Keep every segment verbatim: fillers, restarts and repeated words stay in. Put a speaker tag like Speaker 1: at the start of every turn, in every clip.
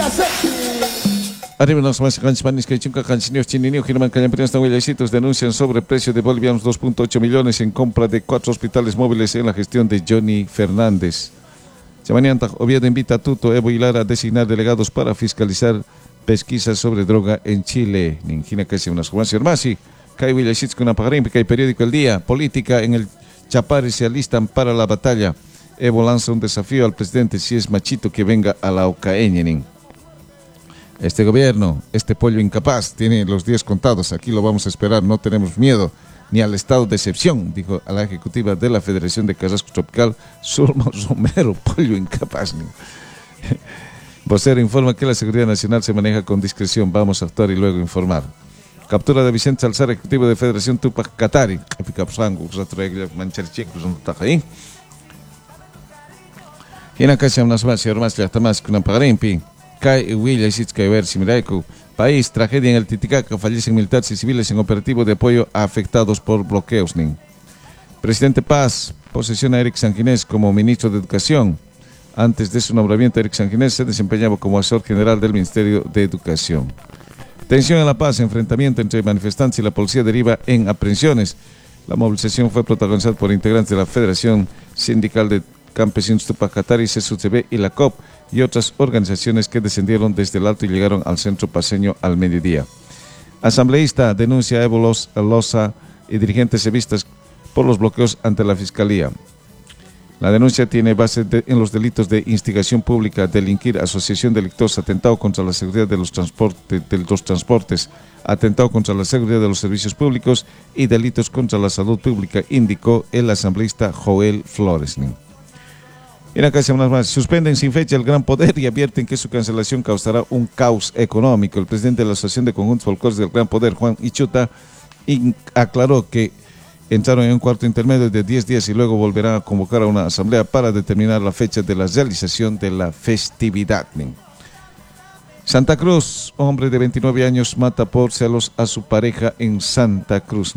Speaker 1: Arriba los más canchanes que chunca canchineos chininio Girman Cañamprinas Tahuillecitos denuncian sobreprecio de bolivianos dos punto ocho millones en compra de cuatro hospitales móviles en la gestión de Johnny Fernández. Chamanianta Oviedo invita a Tuto Evo y Lara a designar delegados para fiscalizar pesquisas sobre droga en Chile. Ningina que sea una subancia hermasi. Kai Villachitz con Apagarímpica y Periódico El Día. Política en el Chapare se alistan para la batalla. Evo lanza un desafío al presidente si es machito que venga a la Ocaeñenin. Este gobierno, este pollo incapaz, tiene los días contados. Aquí lo vamos a esperar, no tenemos miedo ni al estado de excepción, dijo a la ejecutiva de la Federación de Carrasco Tropical, Zulma Romero, pollo incapaz. Vocero informa que la seguridad nacional se maneja con discreción. Vamos a actuar y luego informar. Captura de Vicente Salazar, ejecutivo de Federación Tupac Katari. Y en la casa unas más y más le más que una pagarimpi. Kai Huilla y ver Similaico. País, tragedia en el Titicaca, fallecen militares y civiles en operativo de apoyo a afectados por bloqueos. Presidente Paz posesiona a Eric Sanginés como ministro de Educación. Antes de su nombramiento, Eric Sanginés se desempeñaba como asesor general del Ministerio de Educación. Tensión en La Paz, enfrentamiento entre manifestantes y la policía deriva en aprehensiones. La movilización fue protagonizada por integrantes de la Federación Sindical de Campesinos Tupac Katari, C S U T B y la C O P y otras organizaciones que descendieron desde el alto y llegaron al centro paseño al mediodía. Asambleísta denuncia a Evo Loza y dirigentes cevistas por los bloqueos ante la Fiscalía. La denuncia tiene base de, en los delitos de instigación pública, delinquir, asociación delictuosa, atentado contra la seguridad de los, transporte, de los transportes, atentado contra la seguridad de los servicios públicos y delitos contra la salud pública, indicó el asambleísta Joel Flores. En la casa unas más, suspenden sin fecha el Gran Poder y advierten que su cancelación causará un caos económico. El presidente de la Asociación de Conjuntos Folclóricos del Gran Poder, Juan Ichuta, aclaró que entraron en un cuarto intermedio de diez días y luego volverán a convocar a una asamblea para determinar la fecha de la realización de la festividad. Santa Cruz, hombre de veintinueve años mata por celos a su pareja en Santa Cruz.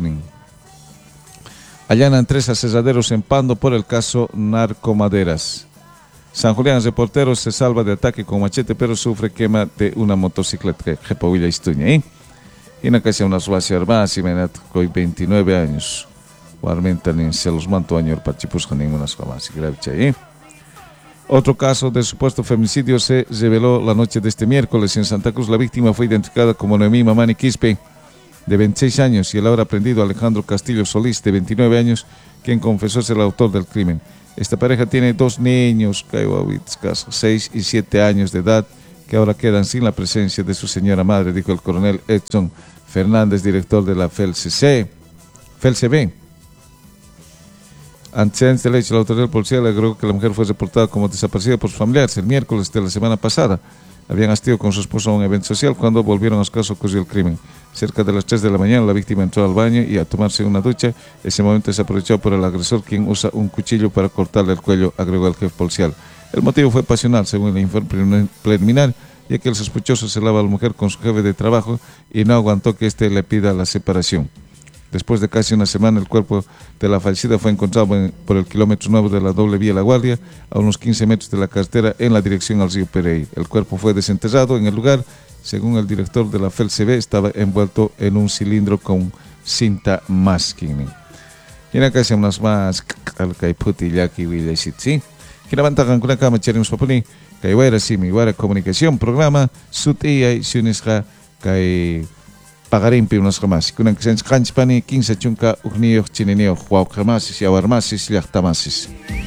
Speaker 1: Allanan tres aserraderos en Pando por el caso Narcomaderas. San Julián, reportero, se salva de ataque con machete, pero sufre quema de una motocicleta. Jepahuilla Istuña, ¿eh? Y en la casa una suacia armada, si me con veintinueve años. Guarmenta ni se los manto años parchipus con ninguna suacia, ¿eh? Otro caso de supuesto femicidio se reveló la noche de este miércoles en Santa Cruz. La víctima fue identificada como Noemí Mamani Quispe, de veintiséis años, y el ahora aprendido Alejandro Castillo Solís, de veintinueve años, quien confesó ser el autor del crimen. Esta pareja tiene dos niños, seis y siete años de edad, que ahora quedan sin la presencia de su señora madre, dijo el coronel Edson Fernández, director de la F E L C C, F E L C B. Antes del hecho, la autoridad policial agregó que la mujer fue reportada como desaparecida por sus familiares el miércoles de la semana pasada. Habían asistido con su esposo a un evento social cuando volvieron a su casa ocurrió el crimen. Cerca de las tres de la mañana, la víctima entró al baño y a tomarse una ducha. Ese momento se aprovechó por el agresor, quien usa un cuchillo para cortarle el cuello, agregó el jefe policial. El motivo fue pasional, según el informe preliminar, ya que el sospechoso celaba a la mujer con su jefe de trabajo y no aguantó que éste le pida la separación. Después de casi una semana, el cuerpo de la fallecida fue encontrado en, por el kilómetro nuevo de la doble vía La Guardia, a unos quince metros de la carretera en la dirección al río Pereira. El cuerpo fue desenterrado en el lugar. Según el director de la F E L C B, estaba envuelto en un cilindro con cinta masking. Y en la casa unas más al caiputi yaki wilesitsi. Que levanta con cama cheremos papuni. Que igual sí mi guara comunicación programa sutia y sunisha que pagarimpi unas jamás. Kuna que se canchpani quince chunka ugnio chinenio huau jamás y awarmasis y achtamasis.